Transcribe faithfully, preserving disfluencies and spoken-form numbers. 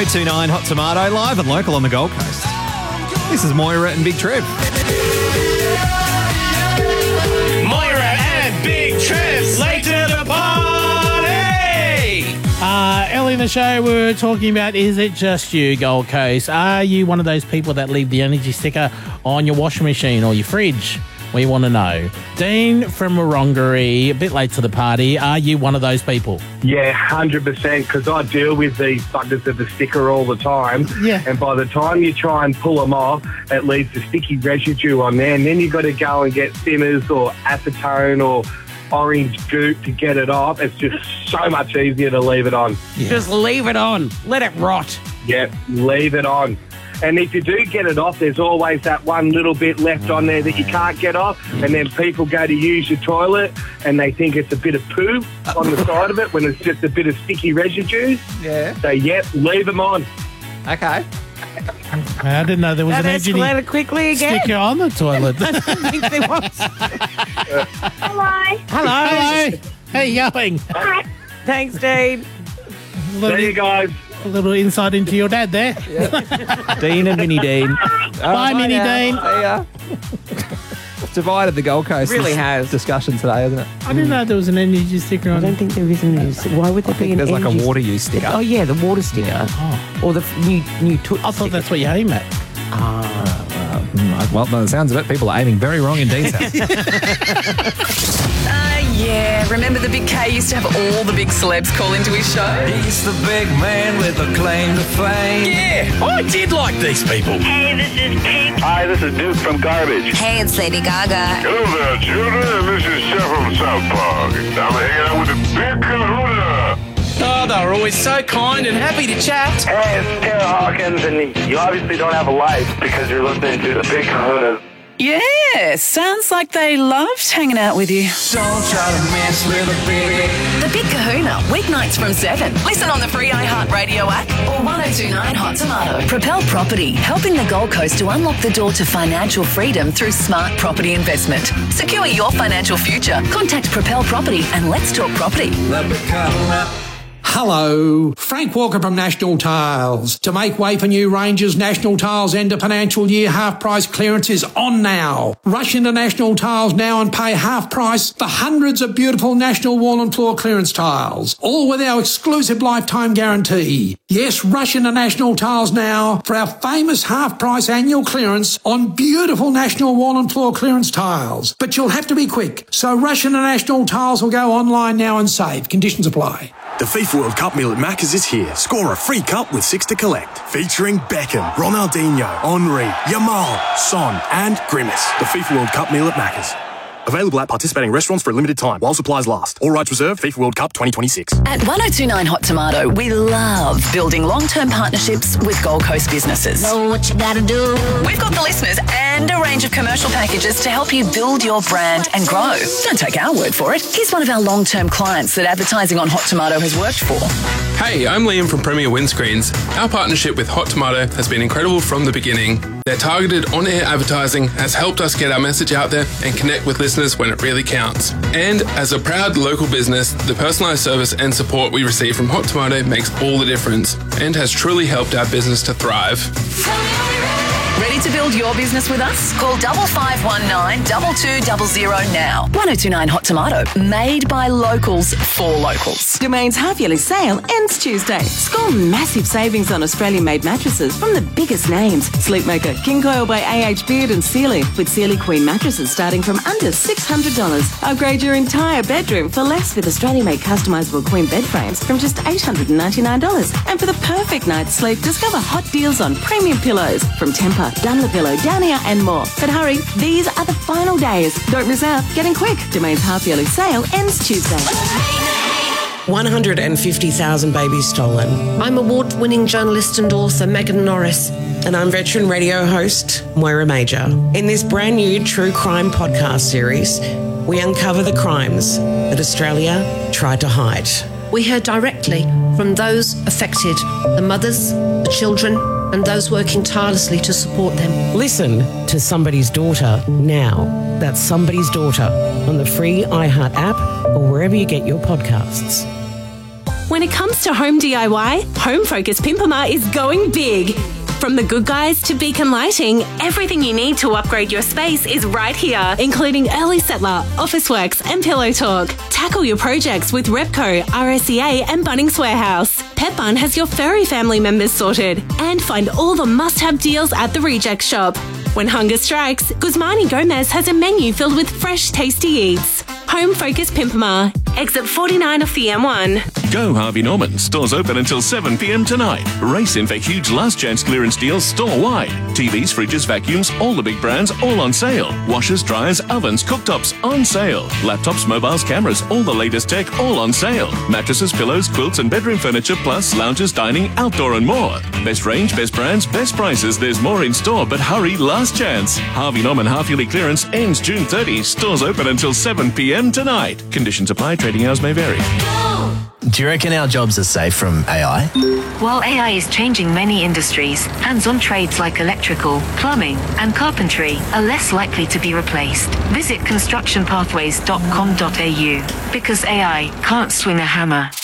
oh two nine Hot Tomato, live and local on the Gold Coast. This is Moira and Big Trev. Moira and Big Trev, late to the party! Uh, early in the show, we were talking about, is it just you, Gold Coast? Are you one of those people that leave the energy sticker on your washing machine or your fridge? We want to know. Dean from Wurundjeri, a bit late to the party. Are you one of those people? Yeah, one hundred percent, because I deal with these buggers of the sticker all the time. Yeah. And by the time you try and pull them off, it leaves a sticky residue on there. And then you've got to go and get Simmers or acetone or orange goop to get it off. It's just so much easier to leave it on. Yeah. Just leave it on. Let it rot. Yeah, leave it on. And if you do get it off, there's always that one little bit left on there that you can't get off. And then people go to use your toilet and they think it's a bit of poo on the side of it when it's just a bit of sticky residue. Yeah. So, yep, leave them on. Okay. I didn't know there was That an edgy escalated quickly again. sticker on the toilet. I think there was. Hello. Hello. Hello. How you going? Thanks, Dean. A little, See you guys. a little insight into your dad there. Dean and Mini Dean. Bye, Mini now. Dean. See ya. It's divided the Gold Coast. Really has. Discussion today, hasn't it? I didn't know there was an energy sticker on I don't it. think there is an energy. Why would there I be think an there's like a energy water use sticker. Oh, yeah, the water sticker. Oh. Or the f- new new toot I thought that's what you aim at. Mm, Well, by the sounds of it, people are aiming very wrong in detail. Uh, yeah, remember the Big K used to have all the big celebs call into his show? He's the big man with a claim to fame. Yeah, I did like these people. Hey, this is Pink. Hi, this is Duke from Garbage. Hey, it's Lady Gaga. Hello there, children. This is Chef from South Park. I'm hanging out with the Big Kahuna. Oh, they were always so kind and happy to chat. Hey, it's Tara Hawkins, and you obviously don't have a life because you're listening to the Big Kahuna. Yeah, sounds like they loved hanging out with you. Don't try to miss little Big. The Big Kahuna, weeknights from seven. Listen on the free iHeartRadio app or one oh two nine Hot Tomato. Propel Property, helping the Gold Coast to unlock the door to financial freedom through smart property investment. Secure your financial future. Contact Propel Property and let's talk property. The Big Kahuna. Hello, Frank Walker from National Tiles. To make way for new ranges, National Tiles end of financial year half price clearance is on now. Rush into National Tiles now and pay half price for hundreds of beautiful National wall and floor clearance tiles, all with our exclusive lifetime guarantee. Yes, rush into National Tiles now for our famous half price annual clearance on beautiful National wall and floor clearance tiles. But you'll have to be quick, so rush into National Tiles or go online now and save. Conditions apply. The FIFA World Cup meal at Macca's is here. Score a free cup with six to collect. Featuring Beckham, Ronaldinho, Henry, Yamal, Son and Grimace. The FIFA World Cup meal at Macca's. Available at participating restaurants for a limited time while supplies last. All rights reserved. FIFA World Cup twenty twenty-six. At one oh two nine Hot Tomato, we love building long-term partnerships with Gold Coast businesses. Know what you gotta do. We've got the listeners and a range of commercial packages to help you build your brand and grow. Don't take our word for it. Here's one of our long-term clients that advertising on Hot Tomato has worked for. Hey, I'm Liam from Premier Windscreens. Our partnership with Hot Tomato has been incredible from the beginning. Their targeted on-air advertising has helped us get our message out there and connect with listeners when it really counts. And as a proud local business, the personalised service and support we receive from Hot Tomato makes all the difference and has truly helped our business to thrive. Ready to build your business with us? Call double five one nine double two double zero now. one oh two nine Hot Tomato, made by locals for locals. Domain's half-yearly sale ends Tuesday. Score massive savings on Australian-made mattresses from the biggest names. Sleepmaker, King Coil by A H Beard and Sealy, with Sealy Queen mattresses starting from under six hundred dollars. Upgrade your entire bedroom for less with Australian-made customisable queen bed frames from just eight hundred ninety-nine dollars. And for the perfect night's sleep, discover hot deals on premium pillows from Tempur, Dunlopillow, Downier and more. But hurry, these are the final days. Don't miss out. Getting quick. Domain's half-yearly sale ends Tuesday. one hundred fifty thousand babies stolen. I'm award-winning journalist and author Megan Norris. And I'm veteran radio host Moira Major. In this brand new true crime podcast series, we uncover the crimes that Australia tried to hide. We heard directly from those affected, the mothers, the children, and those working tirelessly to support them. Listen to Somebody's Daughter now. That's Somebody's Daughter on the free iHeart app or wherever you get your podcasts. When it comes to home D I Y, Home Focus Pimpama is going big. From the good guys to Beacon Lighting, everything you need to upgrade your space is right here, including Early Settler, Officeworks and Pillow Talk. Tackle your projects with Repco, R S E A and Bunnings Warehouse. Pet Bun has your furry family members sorted. And find all the must-have deals at the Reject Shop. When hunger strikes, Guzmani Gomez has a menu filled with fresh, tasty eats. Home Focus Pimpama, exit forty-nine off the M one. Go Harvey Norman. Stores open until seven p.m. tonight. Race in for huge last chance clearance deals store-wide. T Vs, fridges, vacuums, all the big brands, all on sale. Washers, dryers, ovens, cooktops, on sale. Laptops, mobiles, cameras, all the latest tech, all on sale. Mattresses, pillows, quilts and bedroom furniture, plus lounges, dining, outdoor and more. Best range, best brands, best prices. There's more in store, but hurry, last chance. Harvey Norman half-yearly clearance ends June thirtieth. Stores open until seven p.m. tonight. Conditions apply. Trading hours may vary. Do you reckon our jobs are safe from A I? While A I is changing many industries, hands-on trades like electrical, plumbing and carpentry are less likely to be replaced. Visit construction pathways dot com dot a u because A I can't swing a hammer.